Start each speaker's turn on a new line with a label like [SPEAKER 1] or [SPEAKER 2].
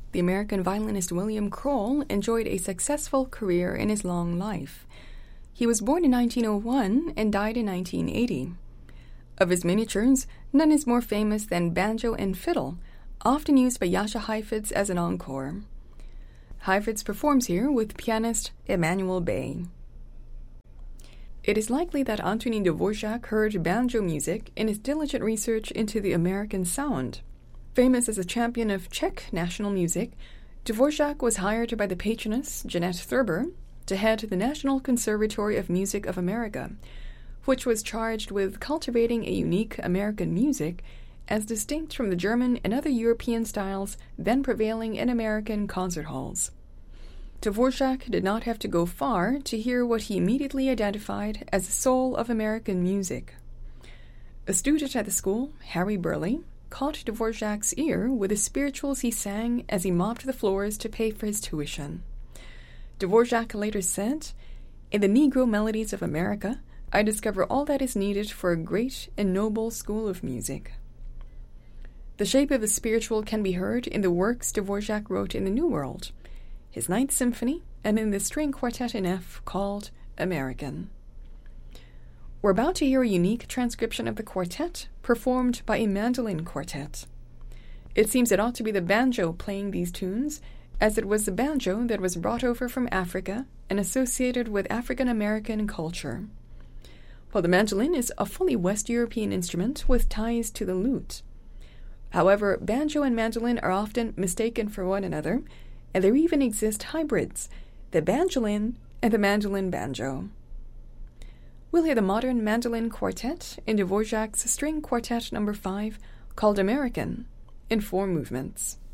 [SPEAKER 1] the American violinist William Kroll enjoyed a successful career in his long life. He was born in 1901 and died in 1980. Of his miniatures, none is more famous than Banjo and Fiddle, often used by Jascha Heifetz as an encore. Heifetz performs here with pianist Emanuel Bay. It is likely that Antonín Dvořák heard banjo music in his diligent research into the American sound. Famous as a champion of Czech national music, Dvořák was hired by the patroness Jeanette Thurber to head the National Conservatory of Music of America, which was charged with cultivating a unique American music as distinct from the German and other European styles then prevailing in American concert halls. Dvořák did not have to go far to hear what he immediately identified as the soul of American music. A student at the school, Harry Burleigh, caught Dvořák's ear with the spirituals he sang as he mopped the floors to pay for his tuition. Dvořák later said, "In the Negro melodies of America, I discover all that is needed for a great and noble school of music." The shape of the spiritual can be heard in the works Dvořák wrote in the New World, his Ninth Symphony, and in the string quartet in F called American. We're about to hear a unique transcription of the quartet performed by a mandolin quartet. It seems it ought to be the banjo playing these tunes, as it was the banjo that was brought over from Africa and associated with African-American culture, while the mandolin is a fully West European instrument with ties to the lute. However, banjo and mandolin are often mistaken for one another, and there even exist hybrids, the banjolin and the mandolin banjo. We'll hear the modern mandolin quartet in Dvořák's string quartet No. 5, called American, in 4 movements.